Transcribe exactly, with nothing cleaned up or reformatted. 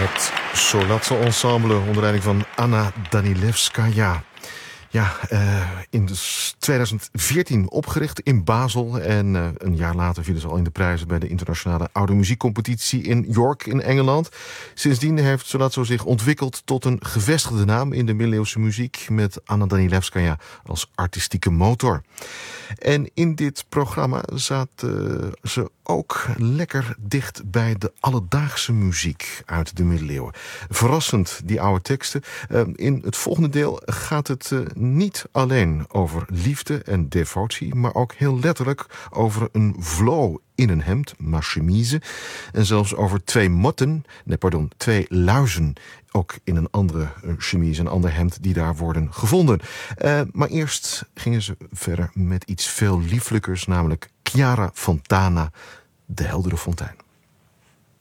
Het Solatse Ensemble onder leiding van Anna Danilevskaya. Ja, uh, in tweeduizend veertien opgericht in Basel. En uh, een jaar later vielen ze al in de prijzen bij de internationale oude muziekcompetitie in York in Engeland. Sindsdien heeft Solatso zich ontwikkeld tot een gevestigde naam in de middeleeuwse muziek, met Anna Danilevskaya als artistieke motor. En in dit programma zaten ze ook lekker dicht bij de alledaagse muziek uit de middeleeuwen. Verrassend, die oude teksten. In het volgende deel gaat het niet alleen over liefde en devotie, maar ook heel letterlijk over een vlo in een hemd, ma chemise, en zelfs over twee motten, nee pardon, twee luizen, ook in een andere chemise, een ander hemd, die daar worden gevonden. Uh, maar eerst gingen ze verder met iets veel lieflijkers, namelijk Chiara Fontana, de heldere fontein.